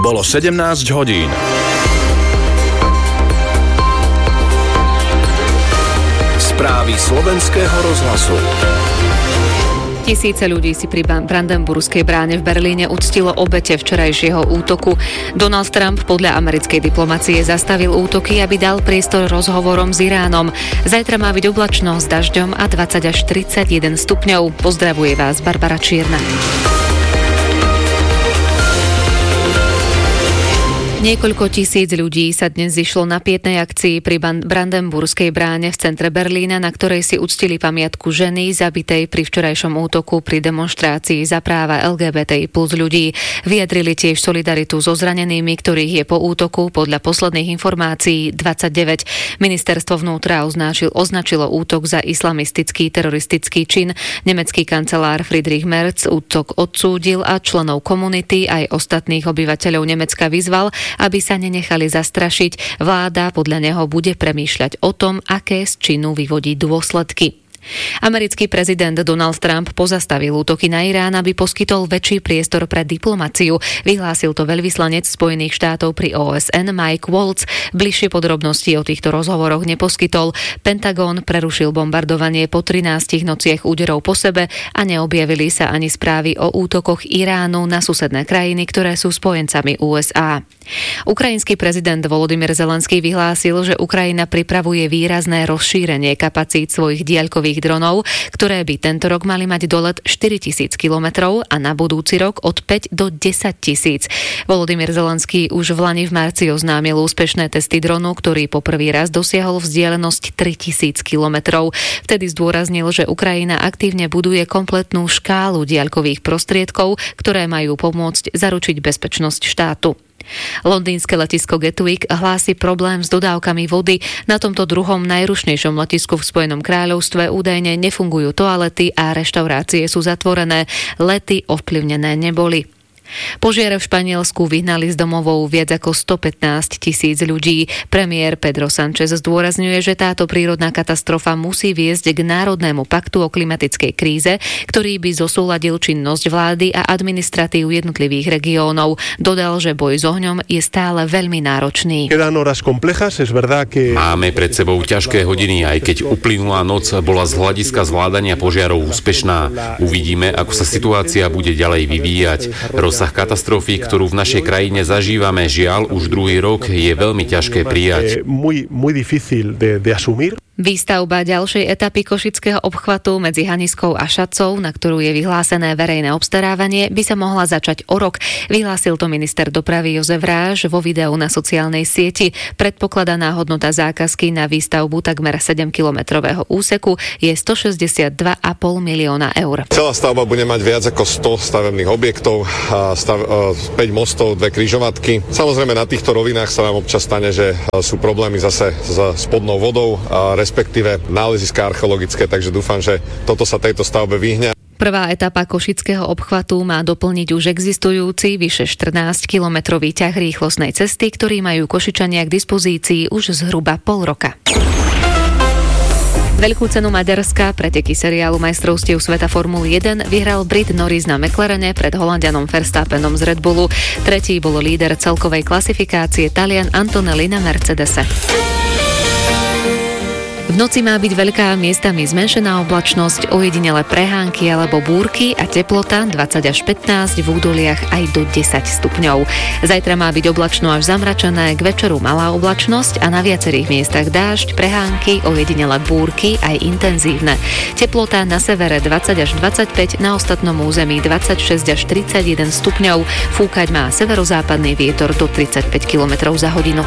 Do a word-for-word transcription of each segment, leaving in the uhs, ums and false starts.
Bolo sedemnásť hodín. Správy slovenského rozhlasu. Tisíce ľudí si pri Brandenburskej bráne v Berlíne uctilo obete včerajšieho útoku. Donald Trump podľa americkej diplomacie zastavil útoky, aby dal priestor rozhovorom s Iránom. Zajtra má byť oblačno s dažďom a dvadsať až tridsaťjeden stupňov. Pozdravuje vás Barbara Čierna. Niekoľko tisíc ľudí sa dnes zišlo na pietnej akcii pri Brandenburskej bráne v centre Berlína, na ktorej si uctili pamiatku ženy zabitej pri včerajšom útoku pri demonštrácii za práva el gé bé té í plus ľudí. Vyjadrili tiež solidaritu so zranenými, ktorých je po útoku podľa posledných informácií dvadsaťdeväť. Ministerstvo vnútra označil, označilo útok za islamistický teroristický čin. Nemecký kancelár Friedrich Merz útok odsúdil a členov komunity aj ostatných obyvateľov Nemecka vyzval, aby sa nenechali zastrašiť. Vláda podľa neho bude premýšľať o tom, aké z činu vyvodí dôsledky. Americký prezident Donald Trump pozastavil útoky na Irán, aby poskytol väčší priestor pre diplomáciu. Vyhlásil to veľvyslanec Spojených štátov pri ó es en Mike Waltz. Bližšie podrobnosti o týchto rozhovoroch neposkytol. Pentagón prerušil bombardovanie po trinástich nociach úderov po sebe a neobjavili sa ani správy o útokoch Iránu na susedné krajiny, ktoré sú spojencami ú es á. Ukrajinský prezident Volodymyr Zelenský vyhlásil, že Ukrajina pripravuje výrazné rozšírenie kapacít svojich diaľkových dronov, ktoré by tento rok mali mať dolet štyritisíc kilometrov a na budúci rok od päť do desať tisíc. Volodymyr Zelenský už v lani v marci oznámil úspešné testy dronu, ktorý poprvý raz dosiahol vzdialenosť tritisíc kilometrov. Vtedy zdôraznil, že Ukrajina aktívne buduje kompletnú škálu diaľkových prostriedkov, ktoré majú pomôcť zaručiť bezpečnosť štátu. Londýnske letisko Gatwick hlási problém s dodávkami vody. Na tomto druhom najrušnejšom letisku v Spojenom kráľovstve údajne nefungujú toalety a reštaurácie sú zatvorené. Lety ovplyvnené neboli. Požiare v Španielsku vyhnali z domovov viac ako stopätnásť tisíc ľudí. Premiér Pedro Sánchez zdôrazňuje, že táto prírodná katastrofa musí viesť k národnému paktu o klimatickej kríze, ktorý by zosúladil činnosť vlády a administratív jednotlivých regiónov. Dodal, že boj s ohňom je stále veľmi náročný. Máme pred sebou ťažké hodiny, aj keď uplynulá noc bola z hľadiska zvládania požiarov úspešná. Uvidíme, ako sa situácia bude ďalej vyvíjať. Rozsah katastrofy, ktorú v našej krajine zažívame, žiaľ, už druhý rok, je veľmi ťažké prijať. Výstavba ďalšej etapy Košického obchvatu medzi Haniskou a Šacou, na ktorú je vyhlásené verejné obstarávanie, by sa mohla začať o rok. Vyhlásil to minister dopravy Jozef Ráž vo videu na sociálnej sieti. Predpokladaná hodnota zákazky na výstavbu takmer sedemkilometrového úseku je stošesťdesiatdva a pol milióna eur. Celá stavba bude mať viac ako sto stavebných objektov, stav, päť mostov, dve križovatky. Samozrejme na týchto rovinách sa nám občas stane, že sú problémy zase s spodnou vodou, respektíve náleziska archeologické, takže dúfam, že toto sa tejto stavbe vyhne. Prvá etapa Košického obchvatu má doplniť už existujúci vyše štrnásťkilometrový ťah rýchlostnej cesty, ktorý majú Košičania k dispozícii už zhruba pol roka. Veľkú cenu Maďarska, preteky seriálu majstrovstiev sveta Formuly jeden, vyhral Brit Norris na McLarene pred Holanďanom Verstappenom z Red Bullu. Tretí bol líder celkovej klasifikácie Talian Antonelli na Mercedese. V noci má byť veľká, miestami zmenšená oblačnosť, ojedinele prehánky alebo búrky a teplota dvadsať až pätnásť, v údoliach aj do desať stupňov. Zajtra má byť oblačno až zamračené, k večeru malá oblačnosť a na viacerých miestach dážď, prehánky, ojedinele búrky aj intenzívne. Teplota na severe dvadsať až dvadsaťpäť, na ostatnom území dvadsaťšesť až tridsaťjeden stupňov. Fúkať má severozápadný vietor do tridsaťpäť kilometrov za hodinu.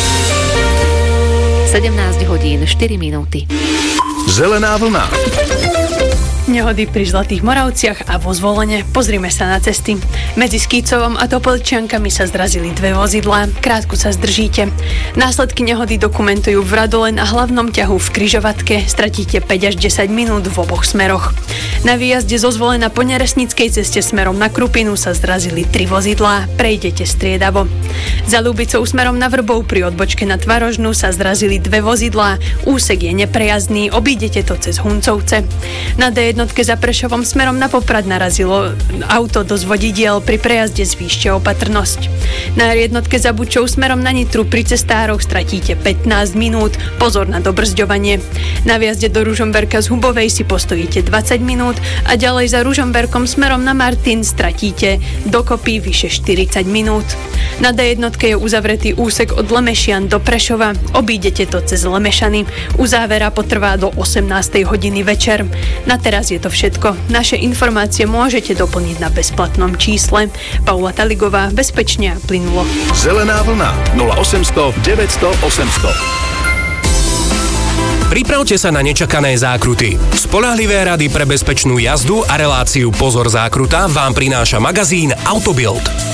sedemnásť hodín štyri minúty. Zelená vlna. Nehody pri Zlatých Moravciach a vo Zvolene. Pozrime sa na cesty. Medzi Skýcovom a Topolčiankami sa zrazili dve vozidlá. Krátku sa zdržíte. Následky nehody dokumentujú v Radole na hlavnom ťahu v križovatke. Stratíte päť až desať minút v oboch smeroch. Na výjazde zo Zvolena po Neresnickej ceste smerom na Krupinu sa zrazili tri vozidlá. Prejdete striedavo. Za Ľubicou smerom na Vrbov pri odbočke na Tvarožnu sa zrazili dve vozidlá. Úsek je neprejazdný, obídete to cez Huncovce. Na dé jedna jednotke za Prešovom smerom na Poprad narazilo auto do zvodidiel, pri prejazde zvýšte opatrnosť. Na jednotke za Bučou smerom na Nitru pri cestároch stratíte pätnásť minút, pozor na dobrzďovanie. Na viazde do Ružomberka z Hubovej si postojíte dvadsať minút a ďalej za Ružomberkom smerom na Martin stratíte dokopy vyše štyridsať minút. Na dé jednotke je uzavretý úsek od Lemešian do Prešova. Obídete to cez Lemešany. Uzávera potrvá do osemnástej hodiny večer. Na teraz je to všetko. Naše informácie môžete doplniť na bezplatnom čísle. Paula Taligová, bezpečne a plynulo. Zelená vlna nula osemsto deväťsto osemsto. Pripravte sa na nečakané zákruty. Spoľahlivé rady pre bezpečnú jazdu a reláciu Pozor zákruta vám prináša magazín Autobild.